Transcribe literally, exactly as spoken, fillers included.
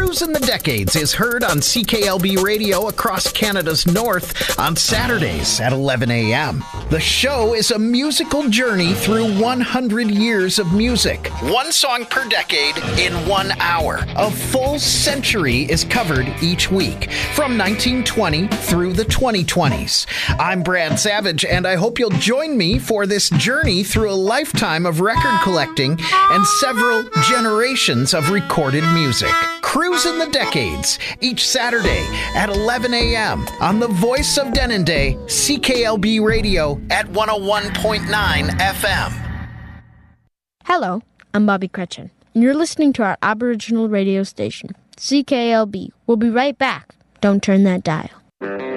Cruisin' the Decades is heard on C K L B Radio across Canada's north on Saturdays at eleven a.m. The show is a musical journey through one hundred years of music. One song per decade in one hour. A full century is covered each week, from nineteen twenty through the twenty twenties. I'm Brad Savage, and I hope you'll join me for this journey through a lifetime of record collecting and several generations of recorded music. Cruisin' the Decades, each Saturday at eleven a.m. on the voice of Denendeh, C K L B Radio at one oh one point nine F M. Hello, I'm Bobby Cretchen, and you're listening to our Aboriginal radio station, C K L B. We'll be right back. Don't turn that dial.